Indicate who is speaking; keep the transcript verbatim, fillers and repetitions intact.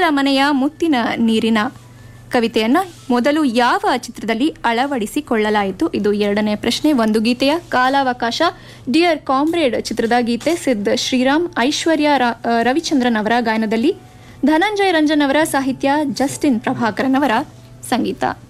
Speaker 1: ಸುಂದರ ಮನೆಯ ಮುತ್ತಿನ ನೀರಿನ ಕವಿತೆಯನ್ನು ಮೊದಲು ಯಾವ ಚಿತ್ರದಲ್ಲಿ ಅಳವಡಿಸಿಕೊಳ್ಳಲಾಯಿತು? ಇದು ಎರಡನೇ ಪ್ರಶ್ನೆ. ಒಂದು ಗೀತೆಯ ಕಾಲಾವಕಾಶ. ಡಿಯರ್ ಕಾಮ್ರೇಡ್ ಚಿತ್ರದ ಗೀತೆ. ಸಿದ್ ಶ್ರೀರಾಮ್, ಐಶ್ವರ್ಯ ರವಿಚಂದ್ರನ್ ಅವರ ಗಾಯನದಲ್ಲಿ, ಧನಂಜಯ ರಂಜನ್ ಅವರ ಸಾಹಿತ್ಯ, ಜಸ್ಟಿನ್ ಪ್ರಭಾಕರನ್ ಅವರ ಸಂಗೀತ.